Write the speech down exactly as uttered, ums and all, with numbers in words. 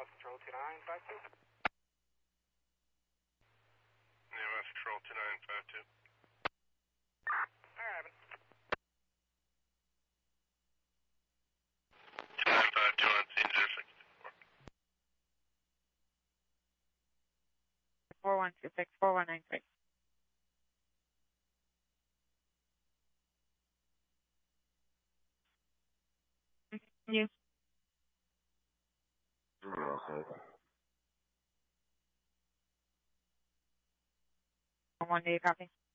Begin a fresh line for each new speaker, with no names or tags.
West Patrol two nine five two.
Yeah, West Patrol two nine five two.
Alright, Evan.
two nine five two on scene, zero six four.
four one two six, four one nine six. You. One day copy.